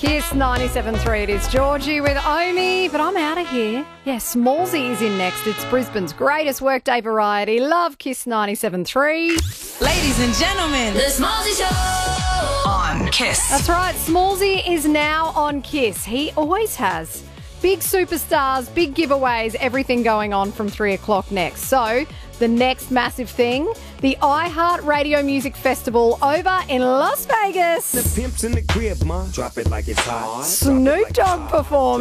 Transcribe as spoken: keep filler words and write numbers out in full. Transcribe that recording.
Kiss ninety-seven point three. It is Georgie with Omi, but I'm out of here. Yes, Smallsy is in next. It's Brisbane's greatest workday variety. Love Kiss ninety-seven point three. Ladies and gentlemen, The Smallsy Show on Kiss. That's right. Smallsy is now on Kiss. He always has. Big superstars, big giveaways, everything going on from three o'clock next. So, the next massive thing, the iHeart Radio Music Festival over in Las Vegas. The pimps in the crib, ma. Drop it like it's hot. Snoop Dogg performs.